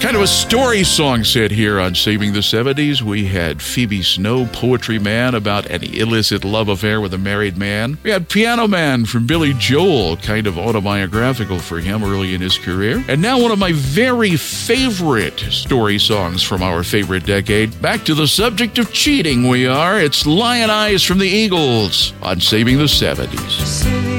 Kind of a story song set here on Saving the 70s. We had Phoebe Snow, Poetry Man, about an illicit love affair with a married man. We had Piano Man from Billy Joel, kind of autobiographical for him early in his career. And now one of my very favorite story songs from our favorite decade. Back to the subject of cheating we are. It's Lion Eyes from the Eagles on Saving the 70s.